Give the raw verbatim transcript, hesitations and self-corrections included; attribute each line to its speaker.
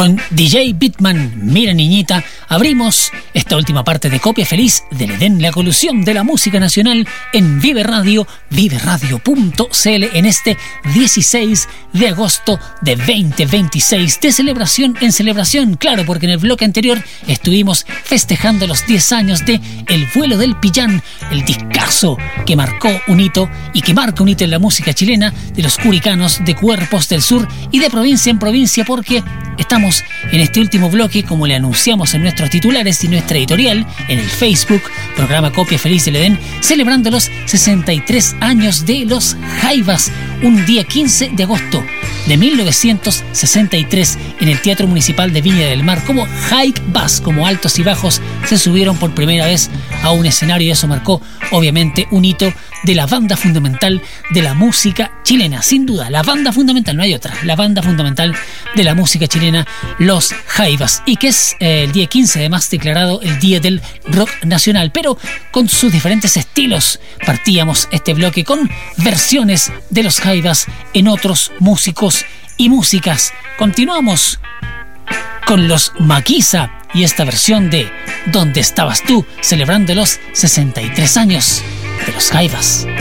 Speaker 1: Con D J Bitman, Mira Niñita, abrimos esta última parte de Copia Feliz del Edén, la colusión de la música nacional en Vive Radio, vive radio punto c l en este dieciséis de agosto de veinte veintiséis, de celebración en celebración, claro, porque en el bloque anterior estuvimos festejando los diez años de El vuelo del Pillán, el discazo que marcó un hito y que marca un hito en la música chilena, de los curicanos, de Cuerpos del Sur y de provincia en provincia, porque estamos en este último bloque, como le anunciamos en nuestros titulares y nuestra editorial, en el Facebook, programa Copia Feliz del Edén, celebrando los sesenta y tres años de los Jaivas, un día quince de agosto de mil novecientos sesenta y tres, en el Teatro Municipal de Viña del Mar, como Jaivas, como altos y bajos, se subieron por primera vez a un escenario, y eso marcó obviamente un hito de la banda fundamental de la música chilena, sin duda, la banda fundamental, no hay otra, la banda fundamental de la música chilena, los Jaivas, y que es eh, el día quince además declarado el Día del Rock Nacional, pero con sus diferentes estilos. Partíamos este bloque con versiones de los Jaivas en otros músicos y músicas. Continuamos con los Maquisa y esta versión de ¿Dónde estabas tú?, celebrando los sesenta y tres años de los Jaivas.